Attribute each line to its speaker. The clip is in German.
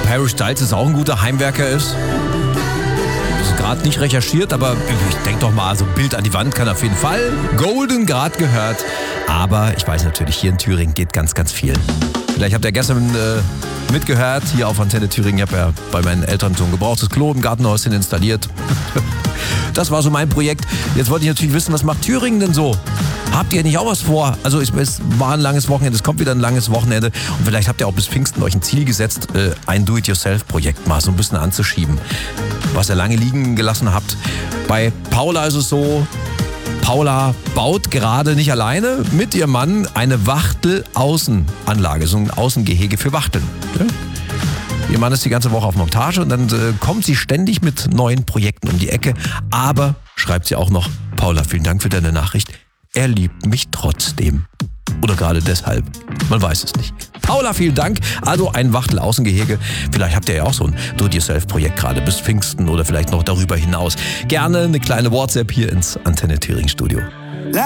Speaker 1: ob Harry Styles jetzt auch ein guter Heimwerker ist. Das ist gerade nicht recherchiert, aber ich denke doch mal, so ein Bild an die Wand kann auf jeden Fall. Golden gerade gehört. Aber ich weiß natürlich, hier in Thüringen geht ganz, ganz viel. Vielleicht habt ihr gestern mitgehört, hier auf Antenne Thüringen. Ich habe ja bei meinen Eltern so ein gebrauchtes Klo im Gartenhäuschen installiert. Das war so mein Projekt. Jetzt wollte ich natürlich wissen, was macht Thüringen denn so? Habt ihr nicht auch was vor? Also es war ein langes Wochenende, es kommt wieder ein langes Wochenende. Und vielleicht habt ihr auch bis Pfingsten euch ein Ziel gesetzt, ein Do-it-yourself-Projekt mal so ein bisschen anzuschieben. Was ihr lange liegen gelassen habt. Bei Paula ist es so, Paula baut gerade nicht alleine mit ihrem Mann eine Wachtel-Außenanlage, so ein Außengehege für Wachteln. Ihr Mann ist die ganze Woche auf Montage und dann kommt sie ständig mit neuen Projekten um die Ecke. Aber, schreibt sie auch noch, Paula, vielen Dank für deine Nachricht. Er liebt mich trotzdem. Oder gerade deshalb. Man weiß es nicht. Paula, vielen Dank. Also ein Wachtel-Außengehege. Vielleicht habt ihr ja auch so ein Do-it-yourself-Projekt gerade bis Pfingsten oder vielleicht noch darüber hinaus. Gerne eine kleine WhatsApp hier ins Antenne Thüringen Studio.